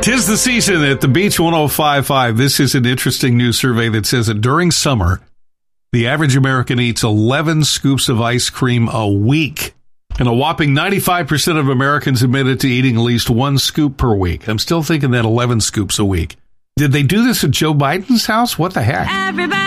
'Tis the season at the Beach 105.5. This is an interesting new survey that says that during summer, the average American eats 11 scoops of ice cream a week. And a whopping 95% of Americans admitted to eating at least one scoop per week. I'm still thinking that 11 scoops a week. Did they do this at Joe Biden's house? What the heck? Everybody